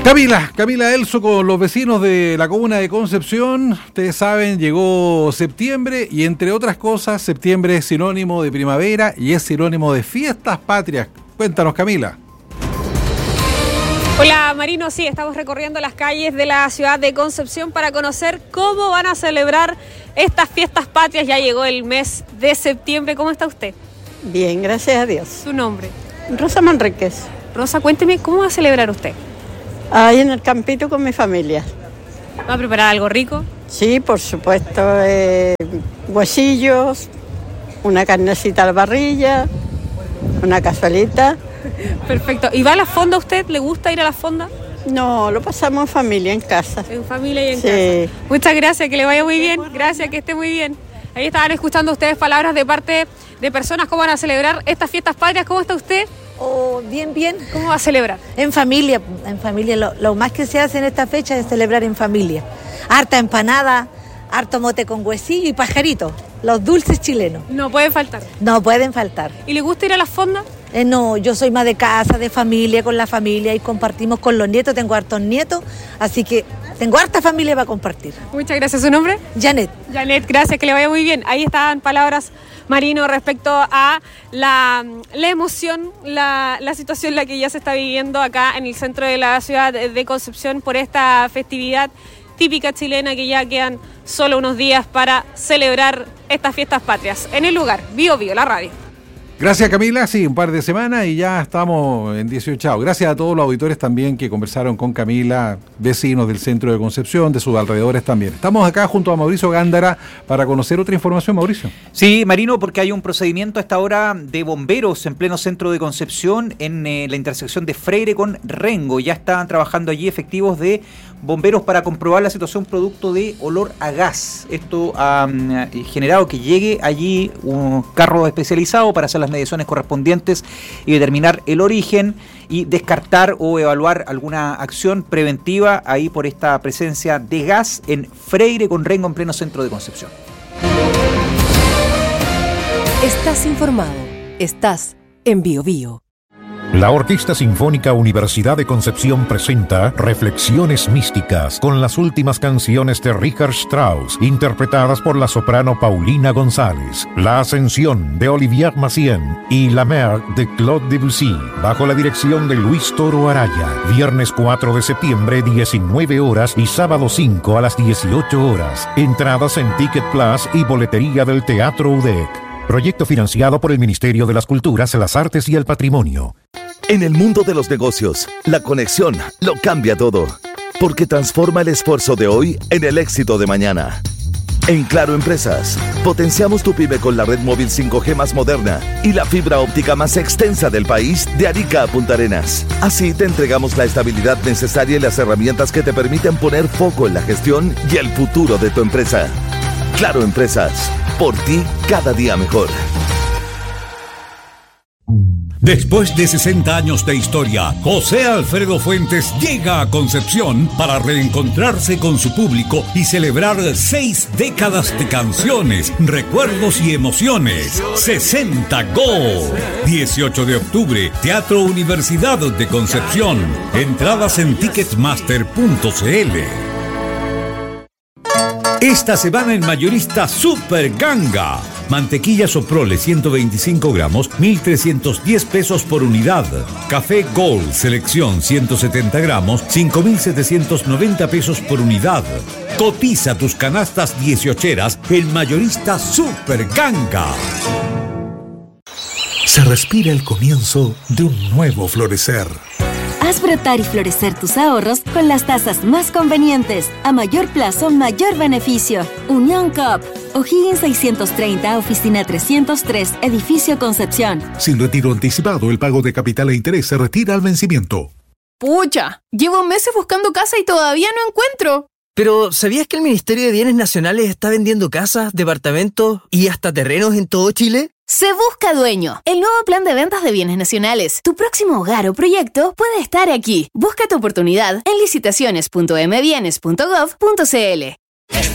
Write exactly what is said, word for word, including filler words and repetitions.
Camila, Camila Elso con los vecinos de la comuna de Concepción. Ustedes saben, llegó septiembre y entre otras cosas, septiembre es sinónimo de primavera y es sinónimo de fiestas patrias. Cuéntanos, Camila. Hola Marino, sí, estamos recorriendo las calles de la ciudad de Concepción para conocer cómo van a celebrar estas fiestas patrias. Ya llegó el mes de septiembre. ¿Cómo está usted? Bien, gracias a Dios. ¿Su nombre? Rosa Manríquez. Rosa, cuénteme, ¿cómo va a celebrar usted? Ahí en el campito con mi familia. ¿Va a preparar algo rico? Sí, por supuesto, eh, huesillos, una carnecita a la parrilla, una cazuelita. Perfecto. ¿Y va a la fonda usted? ¿Le gusta ir a la fonda? No, lo pasamos en familia, en casa. En familia y en sí. casa. Muchas gracias, que le vaya muy bien. Gracias, que esté muy bien. Ahí estaban escuchando ustedes palabras de parte de personas cómo van a celebrar estas fiestas patrias. ¿Cómo está usted? Oh, bien, bien. ¿Cómo va a celebrar? En familia, en familia. Lo, lo más que se hace en esta fecha es celebrar en familia. Harta empanada, harto mote con huesillo y pajarito. Los dulces chilenos. No pueden faltar. No pueden faltar. ¿Y le gusta ir a la fonda? Eh, no, yo soy más de casa, de familia, con la familia y compartimos con los nietos. Tengo hartos nietos, así que tengo harta familia para compartir. Muchas gracias. ¿Su nombre? Janet. Janet, gracias, que le vaya muy bien. Ahí estaban palabras, Marino, respecto a la, la emoción, la, la situación en la que ya se está viviendo acá en el centro de la ciudad de Concepción por esta festividad típica chilena, que ya quedan solo unos días para celebrar estas fiestas patrias. En el lugar, Bio Bio, la radio. Gracias, Camila. Sí, un par de semanas y ya estamos en dieciocho. Gracias a todos los auditores también que conversaron con Camila, vecinos del centro de Concepción, de sus alrededores también. Estamos acá junto a Mauricio Gándara para conocer otra información, Mauricio. Sí, Marino, porque hay un procedimiento a esta hora de bomberos en pleno centro de Concepción, en eh, la intersección de Freire con Rengo. Ya están trabajando allí efectivos de bomberos para comprobar la situación producto de olor a gas. Esto ha um, generado que llegue allí un carro especializado para hacer las mediciones correspondientes y determinar el origen y descartar o evaluar alguna acción preventiva ahí por esta presencia de gas en Freire con Rengo en pleno centro de Concepción. Estás informado. Estás en Bio Bio. La Orquesta Sinfónica Universidad de Concepción presenta Reflexiones Místicas con las últimas canciones de Richard Strauss, interpretadas por la soprano Paulina González, La Ascensión de Olivier Massien y La Mer de Claude Debussy, bajo la dirección de Luis Toro Araya. Viernes cuatro de septiembre, diecinueve horas y sábado cinco a las dieciocho horas. Entradas en Ticket Plus y boletería del Teatro U D E C. Proyecto financiado por el Ministerio de las Culturas, las Artes y el Patrimonio. En el mundo de los negocios, la conexión lo cambia todo, porque transforma el esfuerzo de hoy en el éxito de mañana. En Claro Empresas, potenciamos tu pyme con la red móvil cinco G más moderna y la fibra óptica más extensa del país, de Arica a Punta Arenas. Así te entregamos la estabilidad necesaria y las herramientas que te permiten poner foco en la gestión y el futuro de tu empresa. Claro Empresas, por ti cada día mejor. Después de sesenta años de historia, José Alfredo Fuentes llega a Concepción para reencontrarse con su público y celebrar seis décadas de canciones, recuerdos y emociones. sesenta Go. dieciocho de octubre, Teatro Universidad de Concepción. Entradas en ticketmaster punto cl. Esta semana en Mayorista Super Ganga. Mantequilla Soprole ciento veinticinco gramos, mil trescientos diez pesos por unidad. Café Gold Selección ciento setenta gramos, cinco mil setecientos noventa pesos por unidad. Cotiza tus canastas dieciocheras en Mayorista Super Ganga. Se respira el comienzo de un nuevo florecer. Haz brotar y florecer tus ahorros con las tasas más convenientes. A mayor plazo, mayor beneficio. Unión Coop. O'Higgins seiscientos treinta, oficina trescientos tres, edificio Concepción. Sin retiro anticipado, el pago de capital e interés se retira al vencimiento. Pucha, llevo meses buscando casa y todavía no encuentro. Pero, ¿sabías que el Ministerio de Bienes Nacionales está vendiendo casas, departamentos y hasta terrenos en todo Chile? Se busca dueño. El nuevo plan de ventas de bienes nacionales. Tu próximo hogar o proyecto puede estar aquí. Busca tu oportunidad en licitaciones punto m bienes punto gov punto cl.